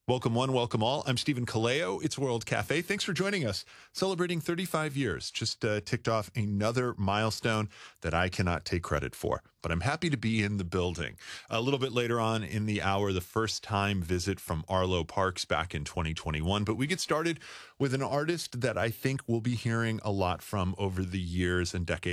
Welcome one, welcome all. I'm Stephen Kaleo. It's World Cafe. Thanks for joining us. Celebrating 35 years. Just ticked off another milestone that I cannot take credit for, but I'm happy to be in the building. A little bit later on in the hour, the first time visit from Arlo Parks back in 2021. But we get started with an artist that I think we'll be hearing a lot from over the years and decades